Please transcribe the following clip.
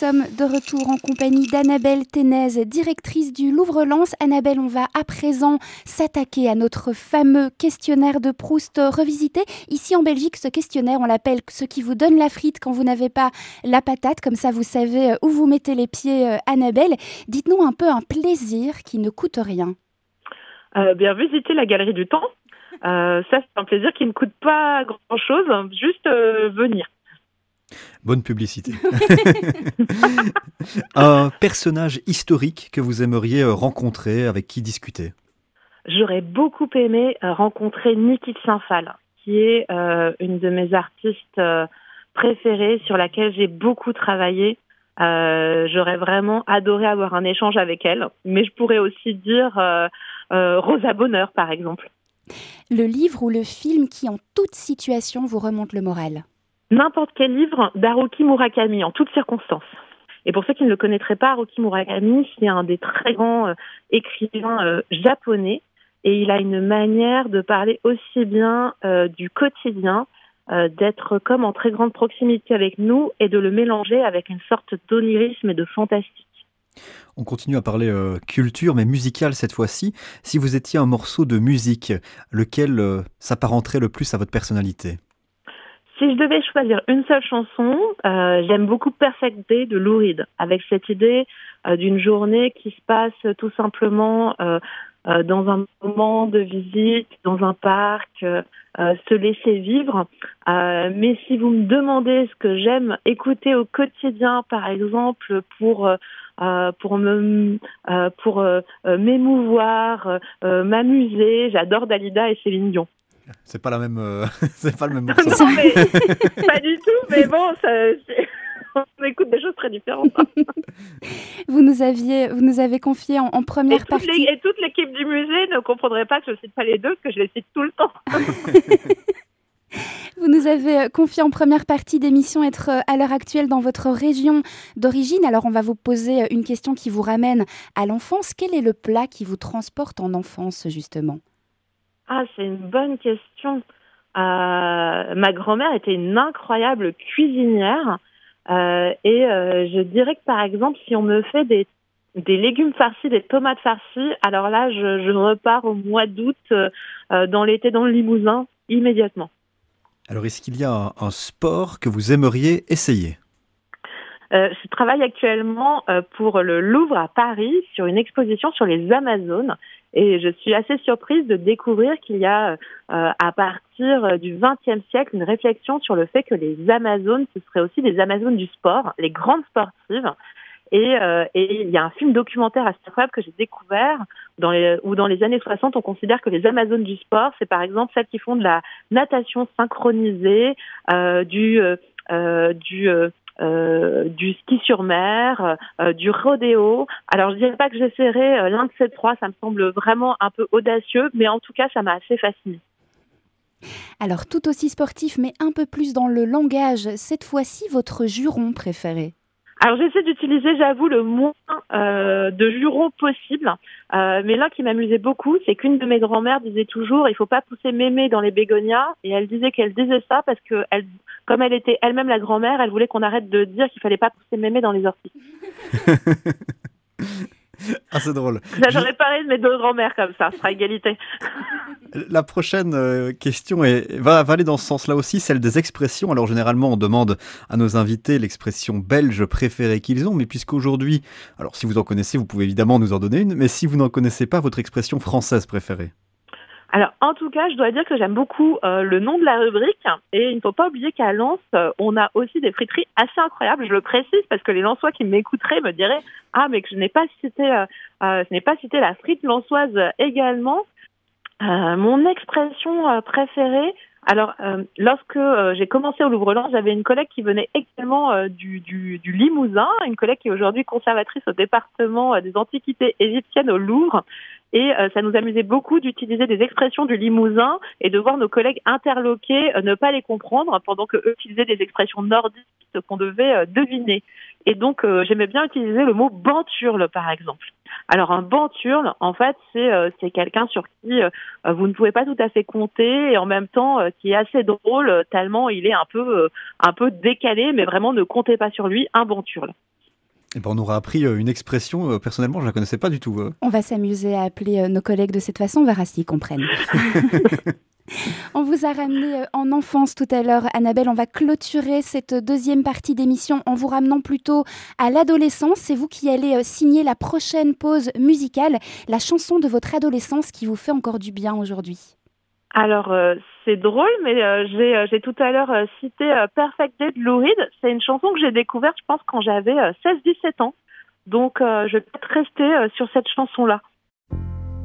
sommes de retour en compagnie d'Annabelle Ténez, directrice du Louvre-Lens. Annabelle, on va à présent s'attaquer à notre fameux questionnaire de Proust revisité. Ici en Belgique, ce questionnaire, on l'appelle ce qui vous donne la frite quand vous n'avez pas la patate. Comme ça, vous savez où vous mettez les pieds, Annabelle. Dites-nous un peu un plaisir qui ne coûte rien. Bien visiter la galerie du temps. Ça, c'est un plaisir qui ne coûte pas grand-chose, juste venir. Bonne publicité. Un personnage historique que vous aimeriez rencontrer, avec qui discuter? J'aurais beaucoup aimé rencontrer Niki de Saint-Phal, qui est une de mes artistes préférées, sur laquelle j'ai beaucoup travaillé. J'aurais vraiment adoré avoir un échange avec elle, mais je pourrais aussi dire Rosa Bonheur, par exemple. Le livre ou le film qui, en toute situation, vous remonte le moral? N'importe quel livre d'Haruki Murakami, en toutes circonstances. Et pour ceux qui ne le connaîtraient pas, Haruki Murakami, c'est un des très grands écrivains japonais. Et il a une manière de parler aussi bien du quotidien, d'être comme en très grande proximité avec nous et de le mélanger avec une sorte d'onirisme et de fantastique. On continue à parler culture, mais musicale cette fois-ci. Si vous étiez un morceau de musique, lequel s'apparenterait le plus à votre personnalité? Si je devais choisir une seule chanson, j'aime beaucoup Perfect Day de Lou Reed, avec cette idée d'une journée qui se passe tout simplement dans un moment de visite, dans un parc, se laisser vivre. Mais si vous me demandez ce que j'aime écouter au quotidien, par exemple, pour m'émouvoir, m'amuser, j'adore Dalida et Céline Dion. C'est pas la même, c'est pas le même morceau. Non, mais pas du tout, mais bon, on écoute des choses très différentes. Vous nous avez confié en première partie... Et toute l'équipe du musée ne comprendrait pas que je ne cite pas les deux, parce que je les cite tout le temps. Vous nous avez confié en première partie d'émission être à l'heure actuelle dans votre région d'origine. Alors on va vous poser une question qui vous ramène à l'enfance. Quel est le plat qui vous transporte en enfance, justement? Ah, c'est une bonne question. Ma grand-mère était une incroyable cuisinière. Je dirais que, par exemple, si on me fait des légumes farcis, des tomates farcies, alors là, je repars au mois d'août, dans l'été dans le Limousin, immédiatement. Alors, est-ce qu'il y a un sport que vous aimeriez essayer? Je travaille actuellement pour le Louvre à Paris sur une exposition sur les Amazones. Et je suis assez surprise de découvrir qu'il y a, à partir du XXe siècle, une réflexion sur le fait que les Amazones, ce seraient aussi des Amazones du sport, les grandes sportives. Et il y a un film documentaire assez incroyable que j'ai découvert, où dans les années 60, on considère que les Amazones du sport, c'est par exemple celles qui font de la natation synchronisée, du ski sur mer, du rodéo. Alors je dirais pas que j'essaierai l'un de ces trois, ça me semble vraiment un peu audacieux, mais en tout cas ça m'a assez fascinée. Alors tout aussi sportif, mais un peu plus dans le langage, cette fois-ci votre juron préféré? Alors j'essaie d'utiliser, j'avoue, le moins de jurons possible. Mais l'un qui m'amusait beaucoup, c'est qu'une de mes grand-mères disait toujours « il faut pas pousser mémé dans les bégonias ». Et elle disait qu'elle disait ça parce que, comme elle était elle-même la grand-mère, elle voulait qu'on arrête de dire qu'il fallait pas pousser mémé dans les orties. Ah, c'est drôle. J'aurais parlé de mes deux grand-mères comme ça, ce sera égalité. La prochaine question va aller dans ce sens-là aussi, celle des expressions. Alors généralement, on demande à nos invités l'expression belge préférée qu'ils ont, mais puisqu'aujourd'hui, alors si vous en connaissez, vous pouvez évidemment nous en donner une, mais si vous n'en connaissez pas, votre expression française préférée? Alors, en tout cas, je dois dire que j'aime beaucoup le nom de la rubrique. Et il ne faut pas oublier qu'à Lens, on a aussi des friteries assez incroyables. Je le précise parce que les Lensois qui m'écouteraient me diraient « Ah, mais que je n'ai pas cité la frite lensoise également ». Mon expression préférée, alors lorsque j'ai commencé au Louvre-Lens, j'avais une collègue qui venait également du Limousin, une collègue qui est aujourd'hui conservatrice au département des antiquités égyptiennes au Louvre. Et ça nous amusait beaucoup d'utiliser des expressions du Limousin et de voir nos collègues interloqués ne pas les comprendre pendant qu'eux utilisaient des expressions nordistes qu'on devait deviner. Et donc j'aimais bien utiliser le mot banturle, par exemple. Alors un banturle, en fait, c'est quelqu'un sur qui vous ne pouvez pas tout à fait compter et en même temps qui est assez drôle tellement il est un peu décalé, mais vraiment ne comptez pas sur lui, un banturle. Et ben, on aura appris une expression, personnellement, je ne la connaissais pas du tout. On va s'amuser à appeler nos collègues de cette façon, on verra s'ils comprennent. On vous a ramené en enfance tout à l'heure, Annabelle. On va clôturer cette deuxième partie d'émission en vous ramenant plutôt à l'adolescence. C'est vous qui allez signer la prochaine pause musicale, la chanson de votre adolescence qui vous fait encore du bien aujourd'hui. Alors, c'est drôle, mais j'ai tout à l'heure cité Perfect Day de Lou Reed. C'est une chanson que j'ai découverte, je pense, quand j'avais 16-17 ans. Donc, je vais peut-être rester sur cette chanson-là.